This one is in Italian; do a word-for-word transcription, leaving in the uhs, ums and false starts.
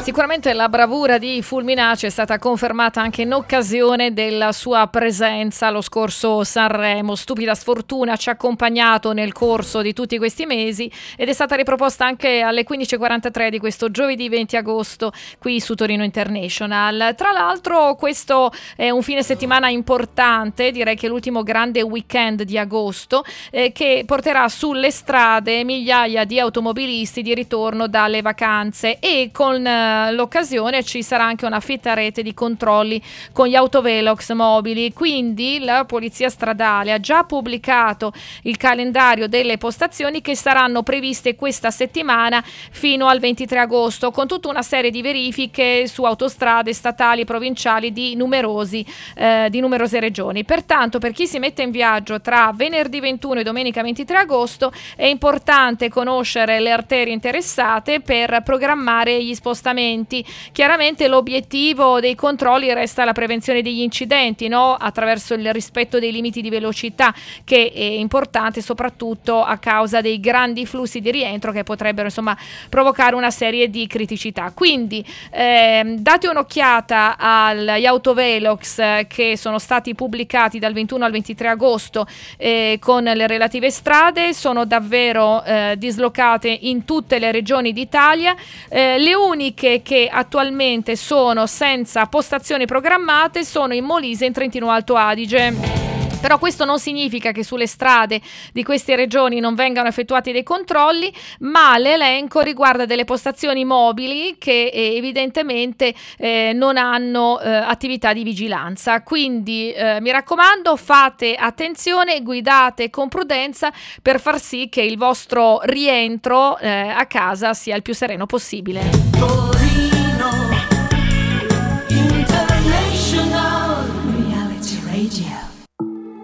Sicuramente la bravura di Fulminaci è stata confermata anche in occasione della sua presenza lo scorso Sanremo. Stupida sfortuna ci ha accompagnato nel corso di tutti questi mesi ed è stata riproposta anche alle quindici e quarantatré di questo giovedì venti agosto qui su Torino International. Tra l'altro questo è un fine settimana importante, direi che l'ultimo grande weekend di agosto, eh, che porterà sulle strade migliaia di automobilisti di ritorno dalle vacanze, e con eh, l'occasione ci sarà anche una fitta rete di controlli con gli autovelox mobili. Quindi la polizia stradale ha già pubblicato il calendario delle postazioni che saranno previste questa settimana fino al ventitré agosto, con tutta una serie di verifiche su autostrade statali e provinciali di numerosi eh, di numerose regioni. Pertanto, per chi si mette in viaggio tra venerdì ventuno e domenica ventitré agosto è importante conoscere le arterie interessate per programmare gli spostamenti. Chiaramente l'obiettivo dei controlli resta la prevenzione degli incidenti, no? Attraverso il rispetto dei limiti di velocità, che è importante soprattutto a causa dei grandi flussi di rientro che potrebbero insomma provocare una serie di criticità. Quindi ehm, date un'occhiata agli autovelox eh, che sono stati pubblicati dal ventuno al ventitré agosto eh, con le relative strade. Sono davvero eh, dislocate in tutte le regioni d'Italia. Eh, le uniche che attualmente sono senza postazioni programmate sono in Molise e in Trentino Alto Adige. Però questo non significa che sulle strade di queste regioni non vengano effettuati dei controlli, ma l'elenco riguarda delle postazioni mobili che eh, evidentemente eh, non hanno eh, attività di vigilanza. Quindi eh, mi raccomando, fate attenzione, guidate con prudenza per far sì che il vostro rientro eh, a casa sia il più sereno possibile.